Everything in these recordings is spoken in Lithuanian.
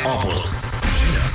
Opus žinios.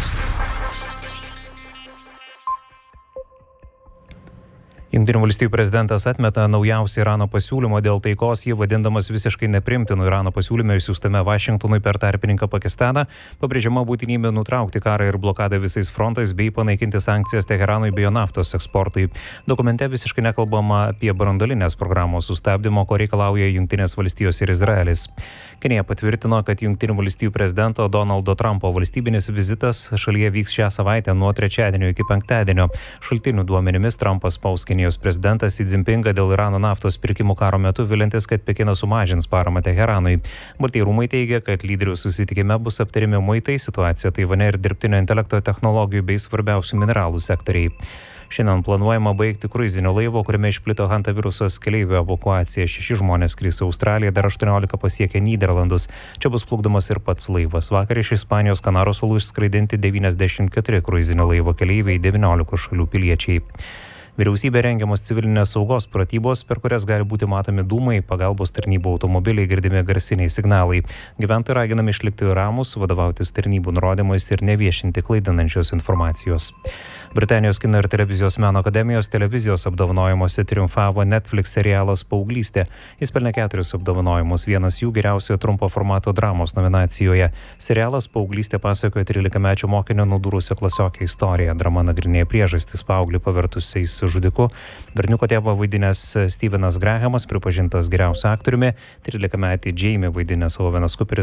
Jungtinių valstijų prezidentas atmeta naujausią Irano pasiūlymą dėl taikos, jį vadindamas visiškai neprimtinu. Irano pasiūlyme išsiųstame Vašingtonui per tarpininką Pakistaną pabrėžiama būtinybė nutraukti karą ir blokadą visais frontais bei panaikinti sankcijas Teheranui bei jo naftos eksportui. Dokumente visiškai nekalbama apie branduolinės programos sustabdymo, ko reikalauja Jungtinės valstijos ir Izraelis. Kinija patvirtino, kad Jungtinių valstijų prezidento Donaldo Trumpo valstybinis vizitas šalyje vyks šią savaitę nuo trečiadienio iki penktadienio. Šaltinių duomenimis Trumpas spaus Kinijos prezidentas Xi Jinpingą dėl Irano naftos pirkimų karo metu, vilintis, kad Pekinas sumažins paramą Teheranui. Baltieji rūmai teigia, kad lyderių susitikime bus aptarimi muitai, situacija Taivane ir dirbtinio intelekto technologijų bei svarbiausių mineralų sektoriai. Šiandien planuojama baigti kruizinio laivo, kuriame išplito hantavirusas keleivių evakuacija. 6 žmonės skris į Australiją, dar 18 pasiekė Nyderlandus. Čia bus plukdomas ir pats laivas. Vakar iš Ispanijos Kanarų salų išskraidinti 94 kruizinio laivo keleiviai, 19 šalių piliečiai. Vyriausybė rengiamos civilinės saugos pratybos, per kurias gali būti matomi dūmai, pagalbos tarnybų automobiliai, girdimi garsiniai signalai. Gyventojai raginami išlikti ramus, vadovautis tarnybų nurodymais ir neviešinti klaidinančios informacijos. Britanijos kino ir televizijos meno akademijos televizijos apdovanojimuose triumfavo Netflix serialas Paauglystė. Jis pelnė 4 apdovanojimus, vienas jų geriausiojo trumpo formato dramos nominacijoje. Serialas Paauglystė pasakoja 13-mečio mokinio nudūrusio klasiokę istoriją. Drama nagrinėja priežastis paauglį pavertusiais žudiku. Berniuko tėvą vaidinęs Stevenas Grahamas pripažintas geriausiu aktoriumi. 13-metį Jamie vaidinęs Owenas Cooperis